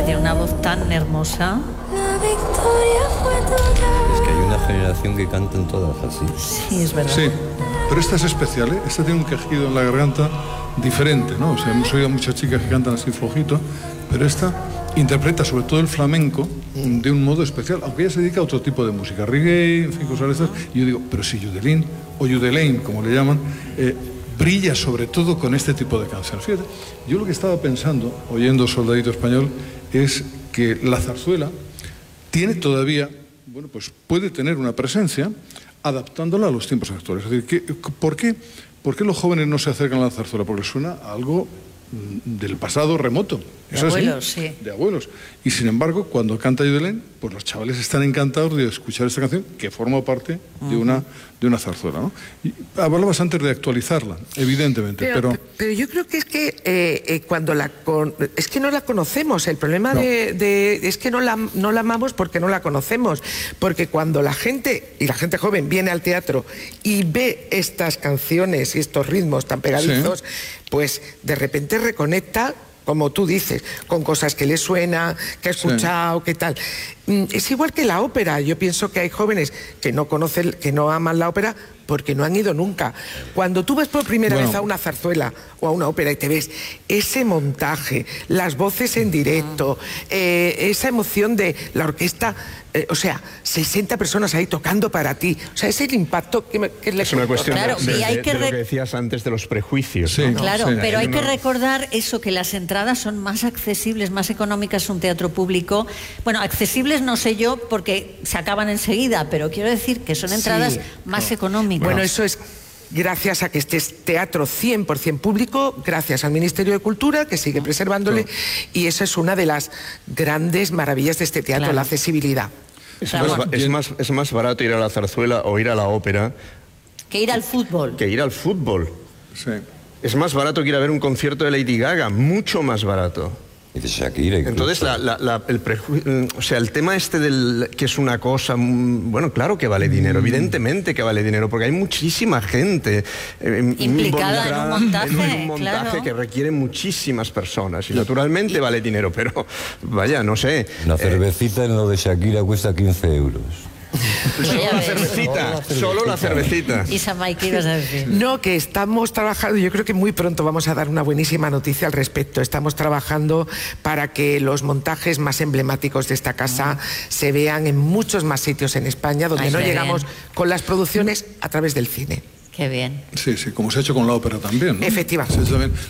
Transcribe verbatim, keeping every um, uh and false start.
tiene una voz tan hermosa. Es que hay una generación que cantan todas así. Sí, es verdad. Sí, pero esta es especial, ¿eh? Esta tiene un quejido en la garganta diferente, ¿no? O sea, hemos oído a muchas chicas que cantan así flojito, pero esta interpreta sobre todo el flamenco de un modo especial, aunque ella se dedica a otro tipo de música, reggae, en fin, cosas de estas. Y yo digo, pero si Yudelín, o Yudelaine, como le llaman, eh, brilla sobre todo con este tipo de canciones. Fíjate, yo lo que estaba pensando, oyendo Soldadito Español, es que la zarzuela tiene todavía, bueno, pues puede tener una presencia adaptándola a los tiempos actuales. Es decir, ¿qué, ¿por qué? ¿Por qué los jóvenes no se acercan a la zarzuela? Porque suena a algo del pasado remoto. De abuelos, sí. De abuelos. Y sin embargo, cuando canta Yudelén, pues los chavales están encantados de escuchar esta canción que forma parte de una, de una zarzuela, ¿no? Y hablabas antes de actualizarla, evidentemente, pero... Pero, pero yo creo que es que eh, eh, cuando la... Con... Es que no la conocemos. El problema No. de, de... es que no la, no la amamos porque no la conocemos. Porque cuando la gente, y la gente joven, viene al teatro y ve estas canciones y estos ritmos tan pegadizos, sí, pues de repente reconecta, como tú dices, con cosas que le suena, que ha escuchado, sí, que tal. Es igual que la ópera. Yo pienso que hay jóvenes que no conocen, que no aman la ópera porque no han ido nunca. Cuando tú ves por primera bueno. vez a una zarzuela o a una ópera y te ves ese montaje, las voces en directo, eh, esa emoción de la orquesta, eh, o sea, sesenta personas ahí tocando para ti, o sea, ese es el impacto que, me, que le es una cuestión claro, de, de, y hay de, que de lo que decías antes de los prejuicios, sí, ¿no? Claro, sí, pero hay no. que recordar eso, que las entradas son más accesibles, más económicas, un teatro público. Bueno, accesibles no sé yo porque se acaban enseguida, pero quiero decir que son entradas sí, más no. económicas. Bueno, eso es gracias a que este es teatro cien por cien público, gracias al Ministerio de Cultura, que sigue preservándole, claro, y eso es una de las grandes maravillas de este teatro, claro, la accesibilidad. Es más, es, más, es más barato ir a la zarzuela o ir a la ópera que ir al fútbol. Que ir al fútbol. Sí. Es más barato que ir a ver un concierto de Lady Gaga, mucho más barato. Y de Shakira. Entonces, la, la, la, el preju... o sea, el tema este del que es una cosa, bueno, claro que vale dinero, evidentemente que vale dinero, porque hay muchísima gente eh, implicada en un montaje, en un montaje claro, que requiere muchísimas personas y naturalmente y... vale dinero, pero vaya, no sé. Una cervecita eh... en lo de Shakira cuesta quince euros. Solo la cervecita, solo la cervecita. Y Samay, ¿qué ibas a decir? No, que estamos trabajando, yo creo que muy pronto vamos a dar una buenísima noticia al respecto. Estamos trabajando para que los montajes más emblemáticos de esta casa se vean en muchos más sitios en España, donde Ay, no llegamos bien. con las producciones a través del cine. Qué bien. Sí, sí, como se ha hecho con la ópera también, ¿no? Efectivamente. Se ha hecho también.